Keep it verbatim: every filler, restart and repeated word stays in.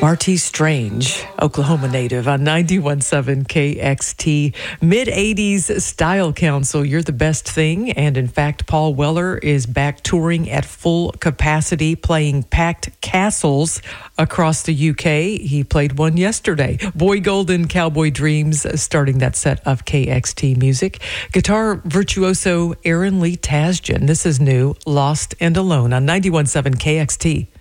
Marty Strange, Oklahoma native on ninety-one point seven K X T. mid-eighties Style Council, You're the Best Thing. And in fact, Paul Weller is back touring at full capacity, playing packed castles across the U K. He played one yesterday. Boy Golden, Cowboy Dreams, starting that set of K X T music. Guitar virtuoso Aaron Lee Tasjan. This is new, Lost and Alone on ninety-one point seven K X T.